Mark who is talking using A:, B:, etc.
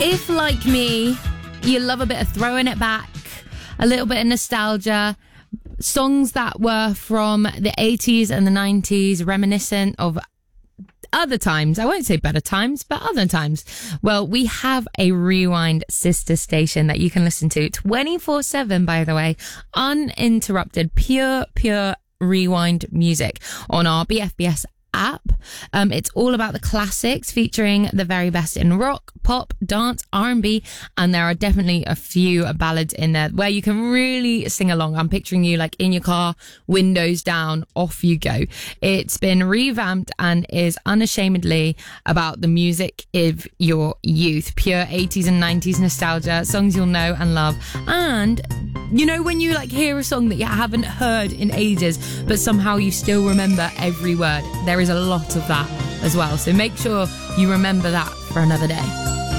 A: If, like me, you love a bit of throwing it back, a little bit of nostalgia, songs that were from the 80s and the 90s, reminiscent of other times, I won't say better times, but other times. Well, we have a Rewind sister station that you can listen to 24/7, by the way, uninterrupted, pure Rewind music on our BFBS app. It's all about the classics, featuring the very best in rock, pop, dance, R&B, and there are definitely a few ballads in there where you can really sing along. I'm picturing you like in your car, windows down, off you go. It's been revamped and is unashamedly about the music of your youth, pure 80s and 90s nostalgia, songs you'll know and love. And you know when you like hear a song that you haven't heard in ages, but somehow you still remember every word? There is a lot of that as well. So make sure you remember that for another day.